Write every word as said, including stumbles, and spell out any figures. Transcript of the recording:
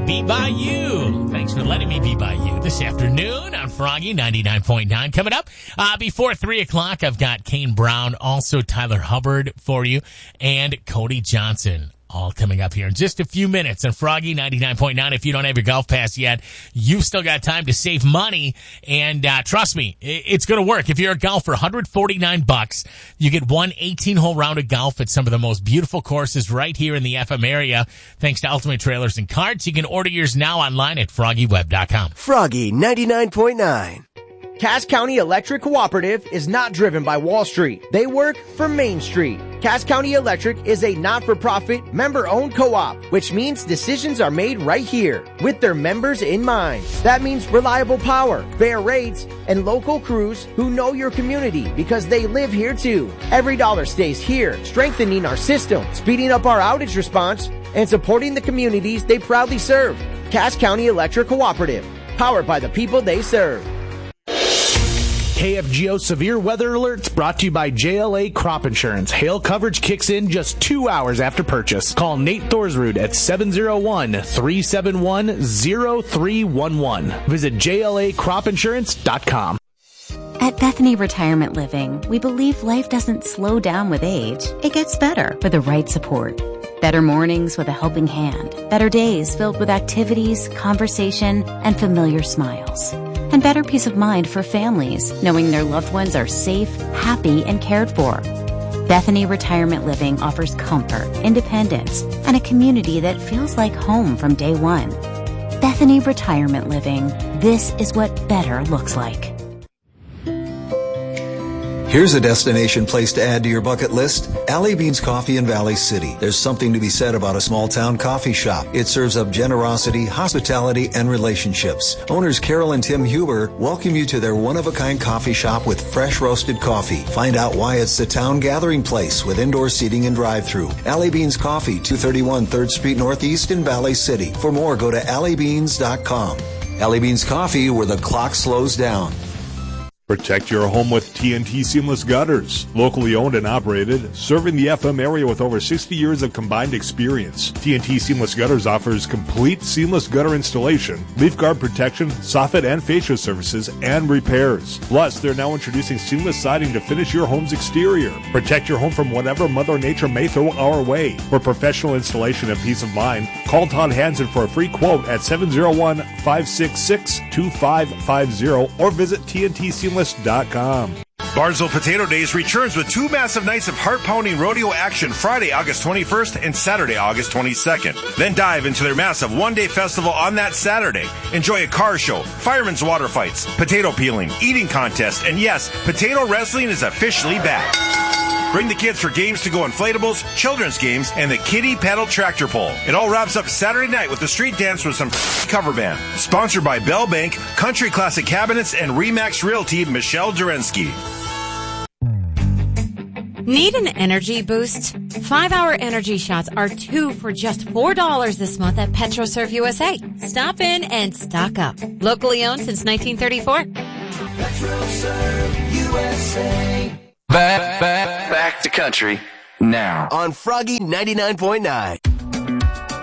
be by you. Thanks for letting me be by you this afternoon on Froggy ninety-nine point nine. Coming up uh, before three o'clock, I've got Kane Brown, also Tyler Hubbard for you, and Cody Johnson. All coming up here in just a few minutes on Froggy ninety-nine point nine. If you don't have your golf pass yet, you've still got time to save money. And uh, trust me, it's going to work. If you're a golfer, one hundred forty-nine bucks, you get one eighteen-hole round of golf at some of the most beautiful courses right here in the F M area. Thanks to Ultimate Trailers and Carts. You can order yours now online at froggy web dot com. Froggy ninety-nine point nine. Cass County Electric Cooperative is not driven by Wall Street. They work for Main Street. Cass County Electric is a not-for-profit, member-owned co-op, which means decisions are made right here with their members in mind. That means reliable power, fair rates, and local crews who know your community because they live here too. Every dollar stays here, strengthening our system, speeding up our outage response, and supporting the communities they proudly serve. Cass County Electric Cooperative, powered by the people they serve. K F G O Severe Weather Alerts brought to you by J L A Crop Insurance. Hail coverage kicks in just two hours after purchase. Call Nate Thorsrud at seven oh one, three seven one, oh three one one. Visit J L A crop insurance dot com. At Bethany Retirement Living, we believe life doesn't slow down with age. It gets better with the right support. Better mornings with a helping hand. Better days filled with activities, conversation, and familiar smiles. And better peace of mind for families, knowing their loved ones are safe, happy, and cared for. Bethany Retirement Living offers comfort, independence, and a community that feels like home from day one. Bethany Retirement Living. This is what better looks like. Here's a destination place to add to your bucket list. Alley Beans Coffee in Valley City. There's something to be said about a small town coffee shop. It serves up generosity, hospitality, and relationships. Owners Carol and Tim Huber welcome you to their one-of-a-kind coffee shop with fresh roasted coffee. Find out why it's the town gathering place with indoor seating and drive-thru. Alley Beans Coffee, two thirty-one third Street Northeast in Valley City. For more, go to alley beans dot com. Alley Beans Coffee, where the clock slows down. Protect your home with T N T Seamless Gutters. Locally owned and operated, serving the F M area with over sixty years of combined experience. T N T Seamless Gutters offers complete seamless gutter installation, leaf guard protection, soffit and fascia services, and repairs. Plus, they're now introducing seamless siding to finish your home's exterior. Protect your home from whatever Mother Nature may throw our way. For professional installation and peace of mind, call Todd Hansen for a free quote at seven oh one, five six six, two five five zero or visit T N T Seamless dot com. Barnesville Potato Days returns with two massive nights of heart-pounding rodeo action Friday, August twenty-first and Saturday, August twenty-second. Then dive into their massive one-day festival on that Saturday. Enjoy a car show, firemen's water fights, potato peeling, eating contest, and yes, potato wrestling is officially back. Bring the kids for games to go inflatables, children's games, and the kiddie pedal tractor pull. It all wraps up Saturday night with a street dance with some cover band. Sponsored by Bell Bank, Country Classic Cabinets, and Remax Realty, Michelle Durensky. Need an energy boost? Five-hour energy shots are two for just four dollars this month at PetroServe U S A. Stop in and stock up. Locally owned since nineteen thirty-four. PetroServe U S A. Back, back, back to country now. On Froggy ninety-nine point nine.